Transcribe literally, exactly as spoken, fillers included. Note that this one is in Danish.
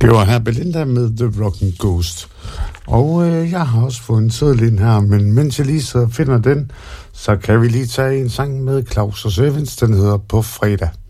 Det var her Belinda med The Rockin' Ghost. Og øh, jeg har også fået en sædel her, men mens jeg lige så finder den, så kan vi lige tage en sang med Claus og Sevens, den hedder På fredag.